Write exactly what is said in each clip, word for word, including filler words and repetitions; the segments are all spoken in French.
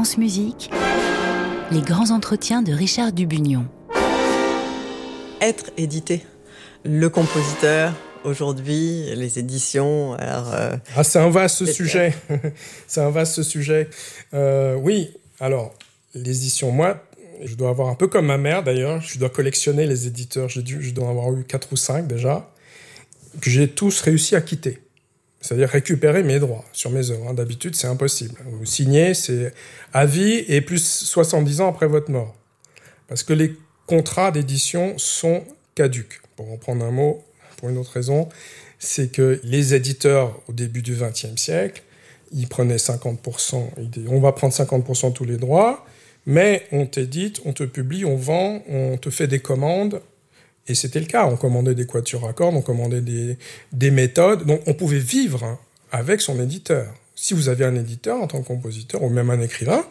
France Musique, les grands entretiens de Richard Dubugnon. Être édité, le compositeur, aujourd'hui, les éditions... Alors, euh, ah, c'est un vaste sujet. c'est un vaste sujet. Euh, oui, alors, les éditions, moi, je dois avoir un peu comme ma mère d'ailleurs, je dois collectionner les éditeurs, j'ai dû, je dois en avoir eu quatre ou cinq déjà, que j'ai tous réussi à quitter. C'est-à-dire récupérer mes droits sur mes œuvres. Hein. D'habitude, c'est impossible. Vous signez, c'est à vie et plus soixante-dix ans après votre mort. Parce que les contrats d'édition sont caducs. Pour en prendre un mot, pour une autre raison, c'est que les éditeurs, au début du vingtième siècle, ils prenaient cinquante pour cent. On va prendre cinquante pour cent tous les droits, mais on t'édite, on te publie, on vend, on te fait des commandes. Et c'était le cas, on commandait des quatuors à cordes, on commandait des, des méthodes, donc on pouvait vivre hein, avec son éditeur. Si vous aviez un éditeur en tant que compositeur, ou même un écrivain,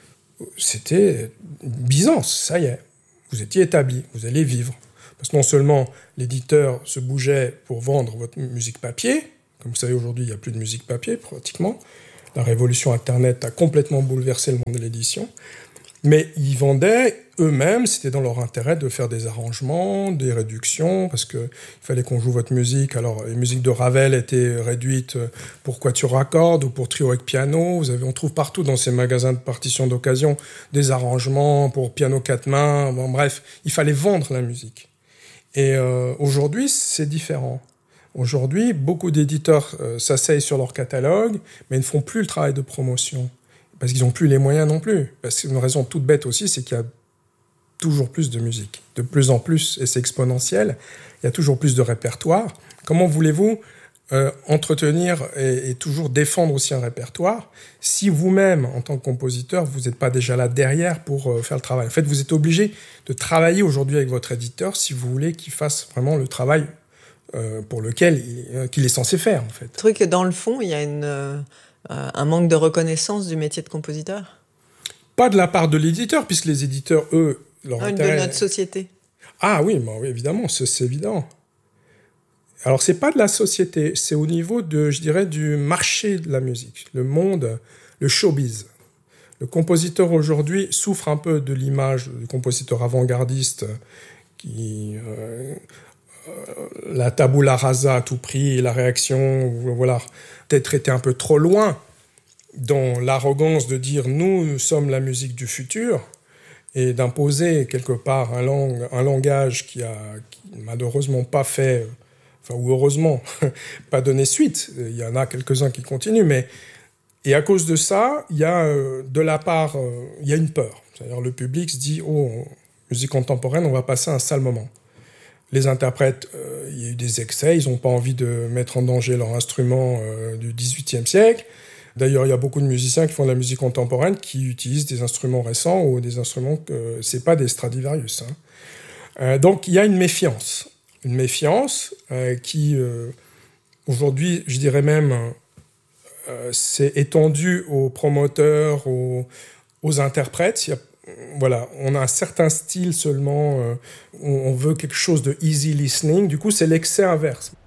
c'était Byzance, ça y est, vous étiez établi, vous allez vivre. Parce que non seulement l'éditeur se bougeait pour vendre votre musique papier, comme vous savez aujourd'hui il n'y a plus de musique papier pratiquement, la révolution Internet a complètement bouleversé le monde de l'édition, mais ils vendaient eux-mêmes, c'était dans leur intérêt de faire des arrangements, des réductions, parce qu'il fallait qu'on joue votre musique. Alors, les musiques de Ravel étaient réduites pour quatuor à cordes ou pour trio avec piano. Vous avez, on trouve partout dans ces magasins de partitions d'occasion des arrangements pour piano quatre mains. Bon, bref, il fallait vendre la musique. Et euh, aujourd'hui, c'est différent. Aujourd'hui, beaucoup d'éditeurs euh, s'asseyent sur leur catalogue, mais ils ne font plus le travail de promotion. Parce qu'ils n'ont plus les moyens non plus. Parce qu'une raison toute bête aussi, c'est qu'il y a toujours plus de musique. De plus en plus, et c'est exponentiel, il y a toujours plus de répertoire. Comment voulez-vous euh, entretenir et, et toujours défendre aussi un répertoire si vous-même, en tant que compositeur, vous n'êtes pas déjà là derrière pour euh, faire le travail? En fait, vous êtes obligé de travailler aujourd'hui avec votre éditeur si vous voulez qu'il fasse vraiment le travail euh, pour lequel il, euh, qu'il est censé faire, en fait. Le truc, dans le fond, il y a une... Euh... Euh, un manque de reconnaissance du métier de compositeur? Pas de la part de l'éditeur, puisque les éditeurs, eux, leur ah, intérêt... De notre société. Ah oui, bah oui évidemment, c'est, c'est évident. Alors, c'est pas de la société, c'est au niveau, de, je dirais, du marché de la musique, le monde, le showbiz. Le compositeur, aujourd'hui, souffre un peu de l'image du compositeur avant-gardiste qui... Euh, euh, la tabula rasa à tout prix, la réaction, voilà, peut-être été un peu trop loin dans l'arrogance de dire nous, nous sommes la musique du futur et d'imposer quelque part un, lang- un langage qui a qui, malheureusement pas fait, enfin ou heureusement pas donné suite. Il y en a quelques-uns qui continuent, mais et à cause de ça, il y a euh, de la part, euh, il y a une peur. C'est-à-dire le public se dit oh, musique contemporaine, on va passer un sale moment. Les interprètes, euh, il y a eu des excès, ils n'ont pas envie de mettre en danger leur instrument euh, du dix-huitième siècle. D'ailleurs, il y a beaucoup de musiciens qui font de la musique contemporaine qui utilisent des instruments récents ou des instruments que c'est pas des Stradivarius. Hein. Euh, donc, il y a une méfiance. Une méfiance euh, qui, euh, aujourd'hui, je dirais même, euh, s'est étendue aux promoteurs, aux, aux interprètes. Il y a Voilà, on a un certain style seulement, euh, on veut quelque chose de easy listening, du coup c'est l'excès inverse.